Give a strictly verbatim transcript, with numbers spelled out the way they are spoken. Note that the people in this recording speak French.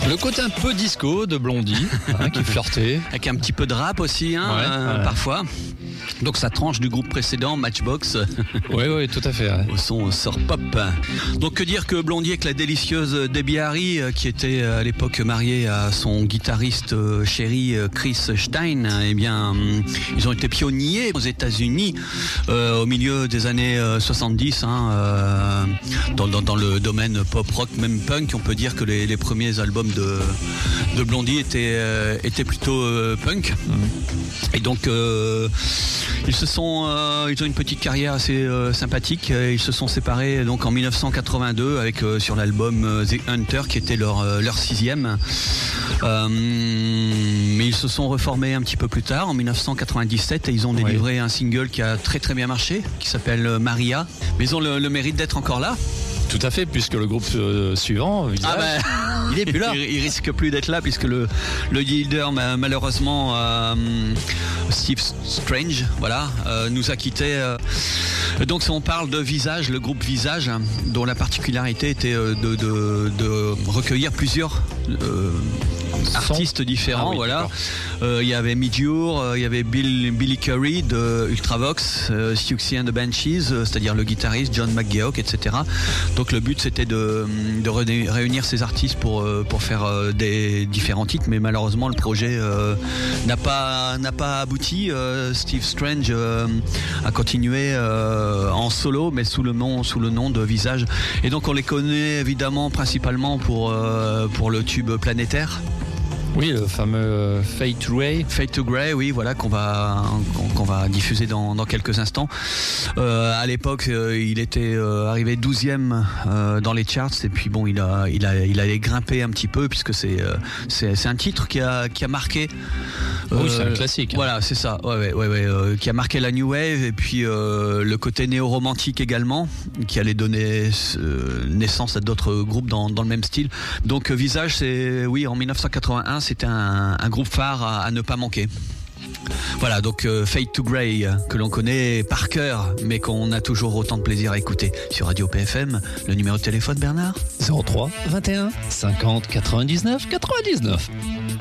Le côté un peu disco de Blondie, hein, qui flirtait. Avec un petit peu de rap aussi, hein, Ouais, euh, ouais. parfois. Donc ça tranche du groupe précédent, Matchbox, Oui, oui, tout à fait. Ouais. au son sort pop. Donc que dire que Blondie avec la délicieuse Debbie Harry, euh, qui était euh, à l'époque mariée à son guitariste euh, chéri euh, Chris Stein, eh bien, hum, ils ont été pionniers aux États-Unis euh, au milieu des années euh, soixante-dix, hein, euh, dans, dans, dans le domaine pop rock, même punk. On peut dire que les, les premiers albums de, de Blondie étaient, euh, étaient plutôt euh, punk. Mmh. Et donc euh, ils se sont, euh, ils ont une petite carrière assez euh, sympathique. Ils se sont séparés donc en dix-neuf cent quatre-vingt-deux avec euh, sur l'album euh, The Hunter, qui était leur euh, leur sixième. Euh, mais ils se sont reformés un petit peu plus tard en dix-neuf cent quatre-vingt-dix-sept et ils ont délivré oui. un single qui a très très bien marché, qui s'appelle Maria. Mais ils ont le, le mérite d'être encore là. Tout à fait, puisque le groupe euh, suivant, Visage, ah ben, il est plus là. Il, il risque plus d'être là puisque le, le leader, malheureusement, euh, Steve Strange, voilà, euh, nous a quittés. Euh. Donc on parle de Visage, le groupe Visage, dont la particularité était de, de, de recueillir plusieurs euh, artistes différents. Ah oui, voilà. Il euh, y avait Midjour, il euh, y avait Bill, Billy Curry de Ultravox, euh, Siouxsie and the Banshees, euh, c'est-à-dire le guitariste John McGeoch, et cetera. Donc le but c'était de, de réunir ces artistes pour, pour faire euh, des différents titres, mais malheureusement le projet euh, n'a pas, n'a pas abouti. Euh, Steve Strange euh, a continué euh, en solo, mais sous le nom, sous le nom de Visage. Et donc on les connaît évidemment principalement pour, euh, pour le tube Planétaire. Oui, le fameux Fade to Grey. Fade to Grey, oui, voilà, qu'on va, qu'on, qu'on va diffuser dans, dans quelques instants. Euh, à l'époque, euh, il était euh, arrivé douzième euh, dans les charts, et puis bon, il a, il a, il a grimper un petit peu, puisque c'est, euh, c'est, c'est un titre qui a, qui a marqué. Euh, oui, c'est un classique. Hein. Voilà, c'est ça, ouais, ouais, ouais, ouais euh, qui a marqué la New Wave, et puis euh, le côté néo-romantique également, qui allait donner euh, naissance à d'autres groupes dans, dans le même style. Donc, Visage, c'est, oui, en dix-neuf cent quatre-vingt-un, c'était un, un groupe phare à, à ne pas manquer. Voilà, donc euh, Fade to Grey, que l'on connaît par cœur, mais qu'on a toujours autant de plaisir à écouter sur Radio P F M. Le numéro de téléphone, Bernard ? zéro trois vingt et un cinquante quatre-vingt-dix-neuf quatre-vingt-dix-neuf.